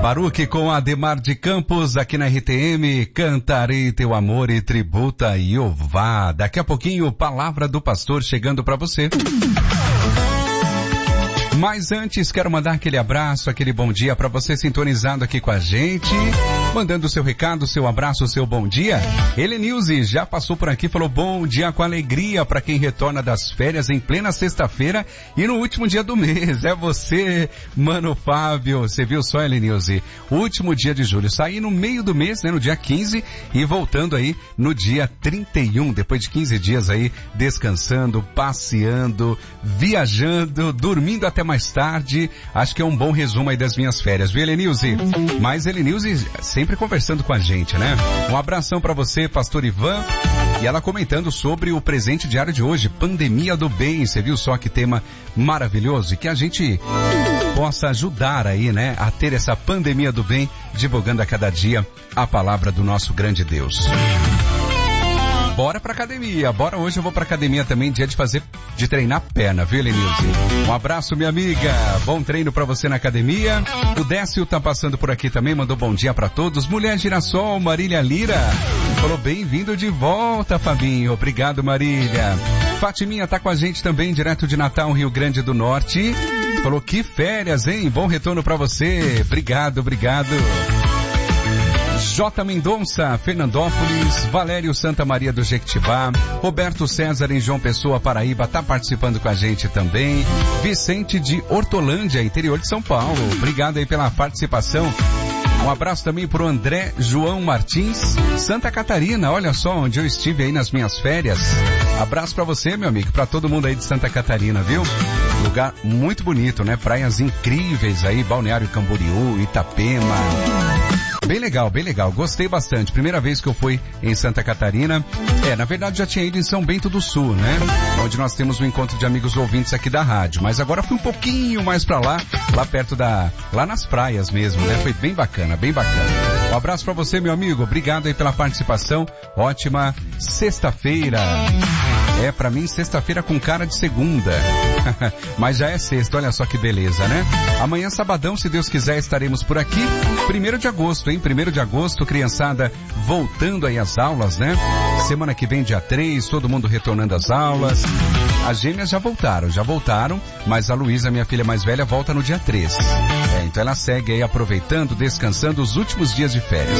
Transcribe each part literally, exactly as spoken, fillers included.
Baruque com Ademar de Campos, aqui na R T M, cantarei teu amor e tributa Iová. Daqui a pouquinho, Palavra do Pastor chegando para você. Mas antes, quero mandar aquele abraço, aquele bom dia para você sintonizado aqui com a gente, mandando o seu recado, seu abraço, seu bom dia. Helenilze já passou por aqui, falou bom dia com alegria para quem retorna das férias em plena sexta-feira e no último dia do mês. É você, Mano Fábio. Você viu só, Helenilze? Último dia de julho. Saí no meio do mês, né, no dia quinze e voltando aí no dia trinta e um, depois de quinze dias aí descansando, passeando, viajando, dormindo até mais tarde. Acho que é um bom resumo aí das minhas férias, viu, Helenilze? Mas Helenilze sempre conversando com a gente, né? Um abração pra você, Pastor Ivan. E ela comentando sobre o presente diário de hoje, Pandemia do Bem. Você viu só que tema maravilhoso? E que a gente possa ajudar aí, né, a ter essa pandemia do bem, divulgando a cada dia a palavra do nosso grande Deus. Bora pra academia, bora hoje eu vou pra academia também, dia de fazer, de treinar perna, viu, Helenilze? Um abraço, minha amiga, bom treino pra você na academia. O Décio tá passando por aqui também, mandou bom dia pra todos. Mulher Girassol, Marília Lira, falou bem-vindo de volta, Fabinho, obrigado, Marília. Fatiminha tá com a gente também, direto de Natal, Rio Grande do Norte, falou que férias, hein? Bom retorno pra você, obrigado, obrigado. J. Mendonça, Fernandópolis, Valério Santa Maria do Jequitibá, Roberto César em João Pessoa, Paraíba, tá participando com a gente também. Vicente de Hortolândia, interior de São Paulo, obrigado aí pela participação. Um abraço também pro André João Martins, Santa Catarina, olha só onde eu estive aí nas minhas férias. Abraço pra você, meu amigo, pra todo mundo aí de Santa Catarina, viu? Lugar muito bonito, né? Praias incríveis aí, Balneário Camboriú, Itapema. Bem legal, bem legal, gostei bastante. Primeira vez que eu fui em Santa Catarina, é, na verdade já tinha ido em São Bento do Sul, né? Onde nós temos um encontro de amigos ouvintes aqui da rádio, mas agora fui um pouquinho mais pra lá, lá perto da, lá nas praias mesmo, né? Foi bem bacana, bem bacana. Um abraço pra você, meu amigo, obrigado aí pela participação, ótima sexta-feira. É, pra mim, sexta-feira com cara de segunda. Mas já é sexta, olha só que beleza, né? Amanhã, sabadão, se Deus quiser, estaremos por aqui. Primeiro de agosto, hein? Primeiro de agosto, criançada voltando aí às aulas, né? Semana que vem, dia três, todo mundo retornando às aulas. As gêmeas já voltaram, já voltaram, mas a Luísa, minha filha mais velha, volta no dia três. É, então ela segue aí aproveitando, descansando os últimos dias de férias.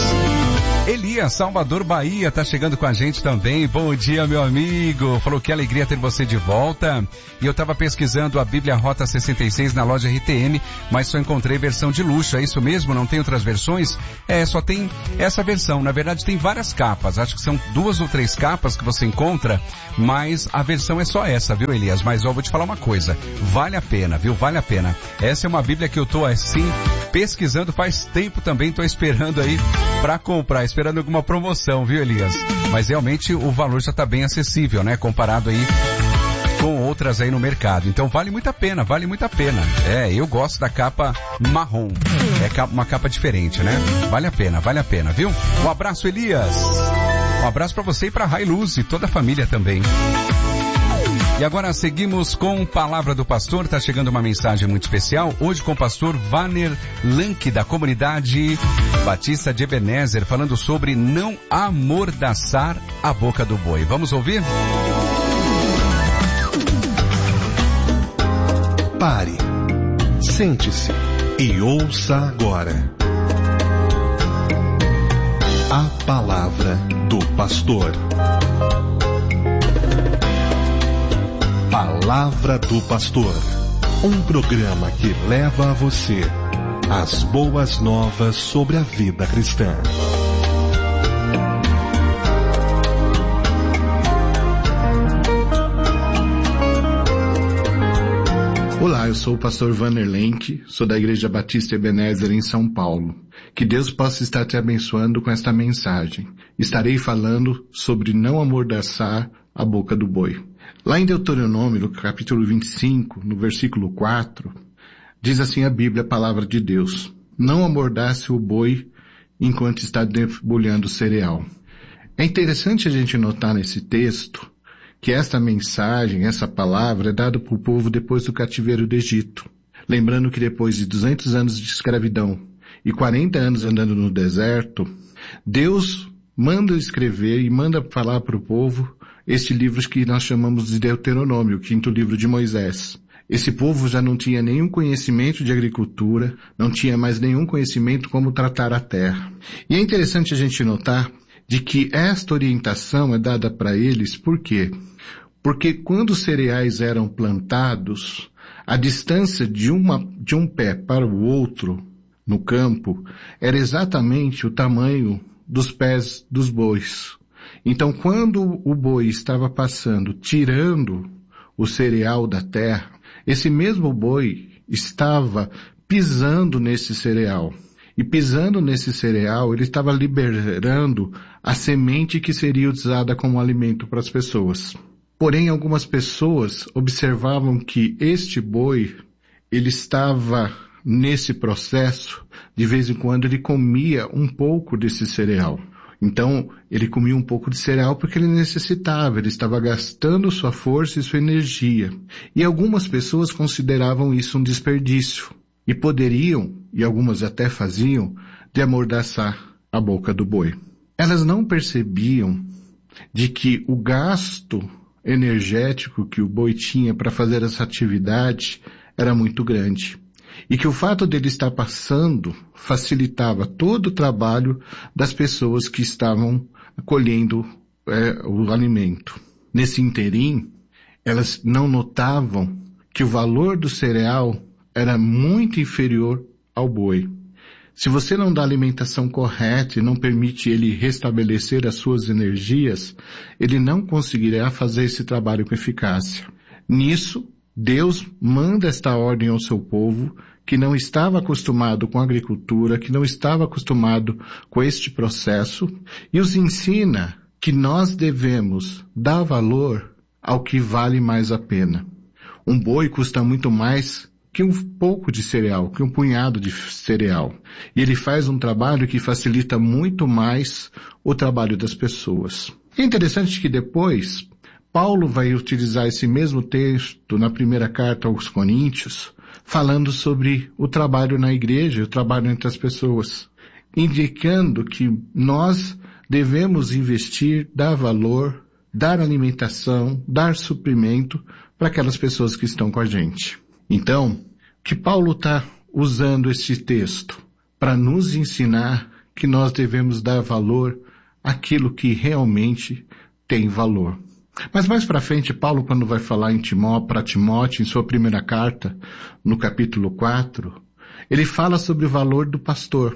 Elias, Salvador, Bahia, tá chegando com a gente também. Bom dia, meu amigo. Falou que alegria ter você de volta. E eu tava pesquisando a Bíblia Rota sessenta e seis na loja R T M, mas só encontrei versão de luxo. É isso mesmo? Não tem outras versões? É, só tem essa versão. Na verdade, tem várias capas. Acho que são duas ou três capas que você encontra, mas a versão é só essa, viu, Elias? Mas eu vou te falar uma coisa. Vale a pena, viu? Vale a pena. Essa é uma Bíblia que eu tô, assim, pesquisando faz tempo também. Tô esperando aí pra comprar. Esperando alguma promoção, viu, Elias? Mas realmente o valor já tá bem acessível, né? Comparado aí com outras aí no mercado. Então vale muito a pena, vale muito a pena. É, eu gosto da capa marrom. É uma capa diferente, né? Vale a pena, vale a pena, viu? Um abraço, Elias. Um abraço pra você e pra Railuz e toda a família também. E agora seguimos com Palavra do Pastor. Tá chegando uma mensagem muito especial. Hoje com o pastor Vaner Lank, da comunidade Batista de Ebenezer, falando sobre não amordaçar a boca do boi. Vamos ouvir? Pare, sente-se e ouça agora a Palavra do Pastor. Palavra do Pastor, um programa que leva a você as boas novas sobre a vida cristã. Olá, eu sou o pastor Vaner Lank, sou da Igreja Batista Ebenezer em São Paulo. Que Deus possa estar te abençoando com esta mensagem. Estarei falando sobre não amordaçar a boca do boi. Lá em Deuteronômio, no capítulo vinte e cinco, no versículo quatro, diz assim a Bíblia, a palavra de Deus: não amordace o boi enquanto está debulhando o cereal. É interessante a gente notar nesse texto que esta mensagem, essa palavra é dada para o povo depois do cativeiro do Egito. Lembrando que depois de duzentos anos de escravidão, e quarenta anos andando no deserto, Deus manda escrever e manda falar para o povo este livro que nós chamamos de Deuteronômio, o quinto livro de Moisés. Esse povo já não tinha nenhum conhecimento de agricultura, não tinha mais nenhum conhecimento como tratar a terra. E é interessante a gente notar de que esta orientação é dada para eles, por quê? Porque quando os cereais eram plantados, a distância de, uma, de um pé para o outro no campo era exatamente o tamanho dos pés dos bois. Então, quando o boi estava passando, tirando o cereal da terra, esse mesmo boi estava pisando nesse cereal. E pisando nesse cereal, ele estava liberando a semente que seria usada como alimento para as pessoas. Porém, algumas pessoas observavam que este boi, ele estava nesse processo, de vez em quando ele comia um pouco desse cereal. Então, ele comia um pouco de cereal porque ele necessitava, ele estava gastando sua força e sua energia. E algumas pessoas consideravam isso um desperdício. E poderiam, e algumas até faziam, de amordaçar a boca do boi. Elas não percebiam de que o gasto energético que o boi tinha para fazer essa atividade era muito grande. E que o fato dele estar passando facilitava todo o trabalho das pessoas que estavam colhendo é, o alimento. Nesse interim, elas não notavam que o valor do cereal era muito inferior ao boi. Se você não dá alimentação correta e não permite ele restabelecer as suas energias, ele não conseguirá fazer esse trabalho com eficácia. Nisso, Deus manda esta ordem ao seu povo, que não estava acostumado com a agricultura, que não estava acostumado com este processo, e os ensina que nós devemos dar valor ao que vale mais a pena. Um boi custa muito mais que um pouco de cereal, que um punhado de cereal. E ele faz um trabalho que facilita muito mais o trabalho das pessoas. É interessante que depois, Paulo vai utilizar esse mesmo texto na primeira carta aos Coríntios, falando sobre o trabalho na igreja, o trabalho entre as pessoas, indicando que nós devemos investir, dar valor, dar alimentação, dar suprimento para aquelas pessoas que estão com a gente. Então, que Paulo está usando esse texto para nos ensinar que nós devemos dar valor àquilo que realmente tem valor. Mas mais para frente, Paulo, quando vai falar em Timó, para Timóteo, em sua primeira carta, no capítulo quatro, ele fala sobre o valor do pastor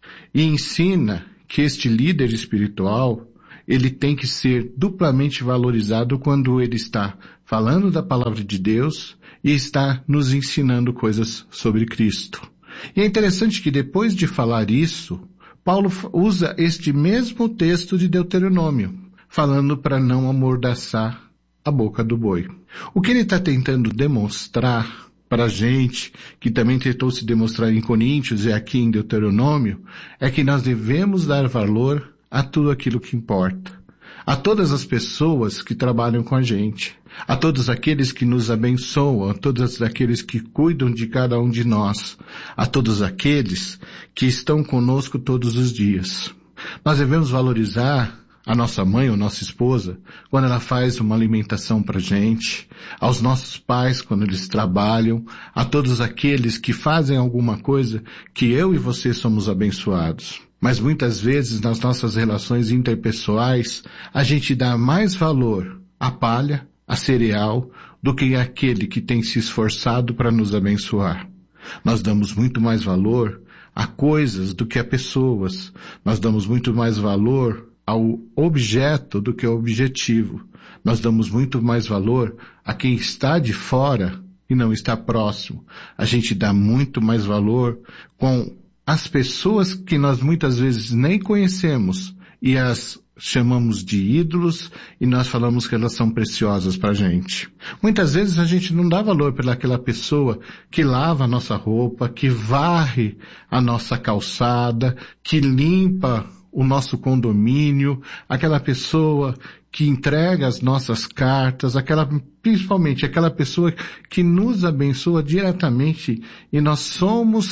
e ensina que este líder espiritual, ele tem que ser duplamente valorizado quando ele está falando da palavra de Deus e está nos ensinando coisas sobre Cristo. E é interessante que depois de falar isso, Paulo usa este mesmo texto de Deuteronômio, falando para não amordaçar a boca do boi. O que ele está tentando demonstrar para a gente, que também tentou se demonstrar em Coríntios e aqui em Deuteronômio, é que nós devemos dar valor a tudo aquilo que importa. A todas as pessoas que trabalham com a gente, a todos aqueles que nos abençoam, a todos aqueles que cuidam de cada um de nós, a todos aqueles que estão conosco todos os dias. Nós devemos valorizar a nossa mãe ou nossa esposa quando ela faz uma alimentação para a gente, aos nossos pais quando eles trabalham, a todos aqueles que fazem alguma coisa que eu e você somos abençoados. Mas muitas vezes nas nossas relações interpessoais, a gente dá mais valor à palha, a cereal, do que aquele que tem se esforçado para nos abençoar. Nós damos muito mais valor a coisas do que a pessoas. Nós damos muito mais valor ao objeto do que ao objetivo. Nós damos muito mais valor a quem está de fora e não está próximo. A gente dá muito mais valor com as pessoas que nós muitas vezes nem conhecemos e as chamamos de ídolos e nós falamos que elas são preciosas para a gente. Muitas vezes a gente não dá valor pelaquela pessoa que lava a nossa roupa, que varre a nossa calçada, que limpa o nosso condomínio, aquela pessoa que entrega as nossas cartas, aquela, principalmente aquela pessoa que nos abençoa diretamente e nós somos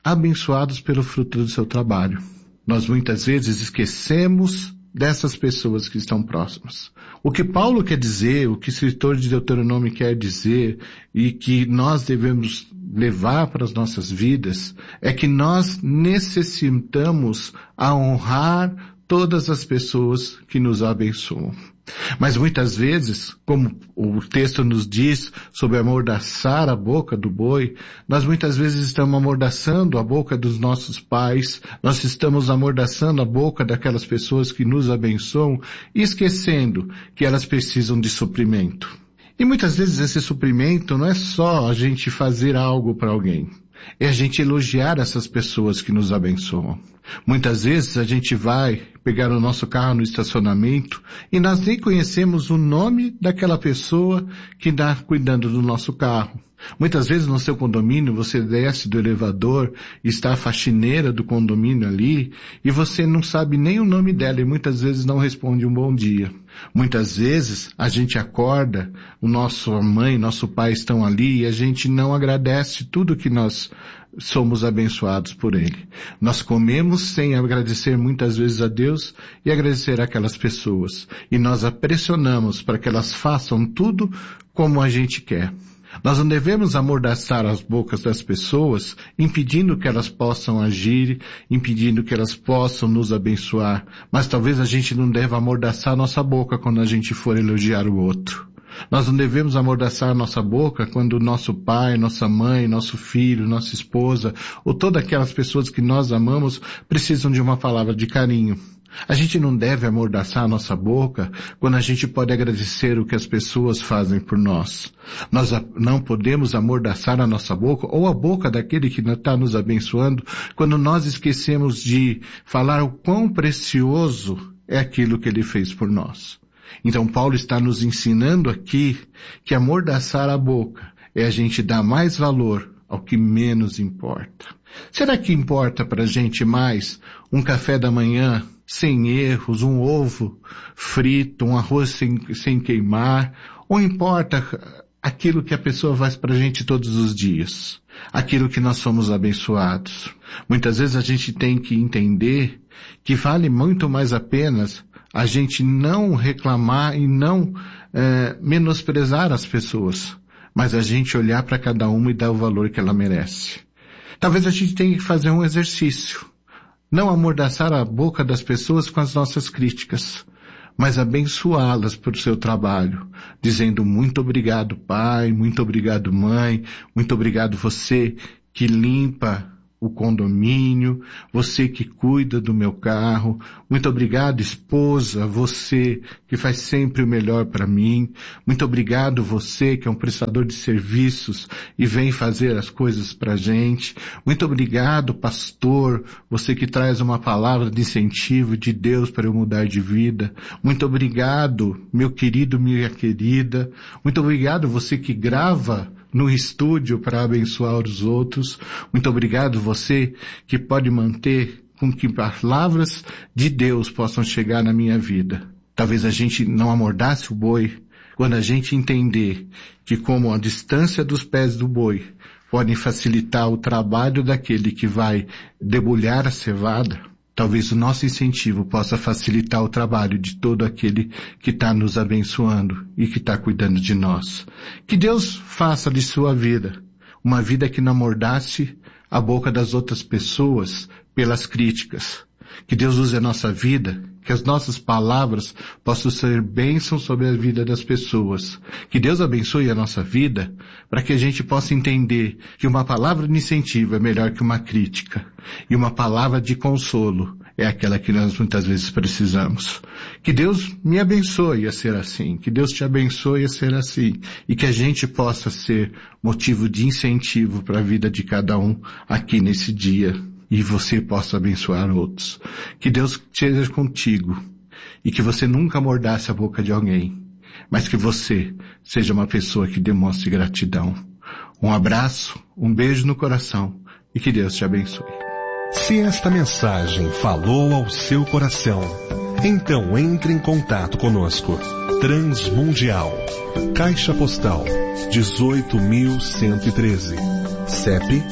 abençoados pelo fruto do seu trabalho. Nós muitas vezes esquecemos dessas pessoas que estão próximas. O que Paulo quer dizer, o que o escritor de Deuteronômio quer dizer e que nós devemos levar para as nossas vidas é que nós necessitamos a honrar todas as pessoas que nos abençoam. Mas muitas vezes, como o texto nos diz sobre amordaçar a boca do boi, nós muitas vezes estamos amordaçando a boca dos nossos pais, nós estamos amordaçando a boca daquelas pessoas que nos abençoam e esquecendo que elas precisam de suprimento. E muitas vezes esse suprimento não é só a gente fazer algo para alguém. É a gente elogiar essas pessoas que nos abençoam. Muitas vezes a gente vai pegar o nosso carro no estacionamento e nós nem conhecemos o nome daquela pessoa que está cuidando do nosso carro. Muitas vezes no seu condomínio você desce do elevador e está a faxineira do condomínio ali e você não sabe nem o nome dela e muitas vezes não responde um bom dia. Muitas vezes a gente acorda, o nosso mãe, nosso pai estão ali e a gente não agradece tudo que nós somos abençoados por Ele. Nós comemos sem agradecer muitas vezes a Deus e agradecer aquelas pessoas. E nós a pressionamos para que elas façam tudo como a gente quer. Nós não devemos amordaçar as bocas das pessoas, impedindo que elas possam agir, impedindo que elas possam nos abençoar. Mas talvez a gente não deva amordaçar nossa boca quando a gente for elogiar o outro. Nós não devemos amordaçar nossa boca quando nosso pai, nossa mãe, nosso filho, nossa esposa, ou todas aquelas pessoas que nós amamos precisam de uma palavra de carinho. A gente não deve amordaçar a nossa boca quando a gente pode agradecer o que as pessoas fazem por nós. Nós não podemos amordaçar a nossa boca ou a boca daquele que está nos abençoando quando nós esquecemos de falar o quão precioso é aquilo que ele fez por nós. Então Paulo está nos ensinando aqui que amordaçar a boca é a gente dar mais valor ao que menos importa. Será que importa para a gente mais um café da manhã sem erros, um ovo frito, um arroz sem, sem queimar? Ou importa aquilo que a pessoa faz para a gente todos os dias? Aquilo que nós somos abençoados? Muitas vezes a gente tem que entender que vale muito mais a pena a gente não reclamar e não é, menosprezar as pessoas, mas a gente olhar para cada uma e dar o valor que ela merece. Talvez a gente tenha que fazer um exercício. Não amordaçar a boca das pessoas com as nossas críticas, mas abençoá-las por seu trabalho, dizendo muito obrigado pai, muito obrigado mãe, muito obrigado você que limpa o condomínio, você que cuida do meu carro, muito obrigado esposa, você que faz sempre o melhor para mim, muito obrigado você que é um prestador de serviços e vem fazer as coisas pra gente, muito obrigado pastor, você que traz uma palavra de incentivo de Deus para eu mudar de vida, muito obrigado meu querido, minha querida, muito obrigado você que grava no estúdio para abençoar os outros. Muito obrigado você que pode manter com que palavras de Deus possam chegar na minha vida. Talvez a gente não amordace o boi quando a gente entender que como a distância dos pés do boi podem facilitar o trabalho daquele que vai debulhar a cevada. Talvez o nosso incentivo possa facilitar o trabalho de todo aquele que está nos abençoando e que está cuidando de nós. Que Deus faça de sua vida uma vida que não amordace a boca das outras pessoas pelas críticas. Que Deus use a nossa vida, que as nossas palavras possam ser bênçãos sobre a vida das pessoas. Que Deus abençoe a nossa vida para que a gente possa entender que uma palavra de incentivo é melhor que uma crítica. E uma palavra de consolo é aquela que nós muitas vezes precisamos. Que Deus me abençoe a ser assim. Que Deus te abençoe a ser assim. E que a gente possa ser motivo de incentivo para a vida de cada um aqui nesse dia. E você possa abençoar outros. Que Deus esteja contigo e que você nunca amordace a boca de alguém, mas que você seja uma pessoa que demonstre gratidão. Um abraço, um beijo no coração e que Deus te abençoe. Se esta mensagem falou ao seu coração, então entre em contato conosco. Transmundial, Caixa Postal dezoito mil cento e treze, C E P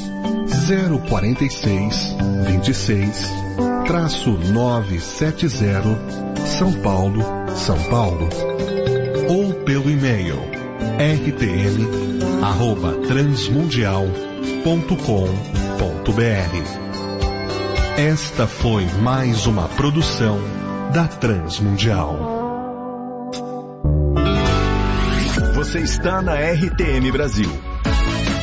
zero quatro seis, vinte e seis, traço novecentos e setenta, São Paulo, São Paulo. Ou pelo e-mail r t m arroba transmundial ponto com ponto b r. Esta foi mais uma produção da Transmundial. Você está na R T M Brasil.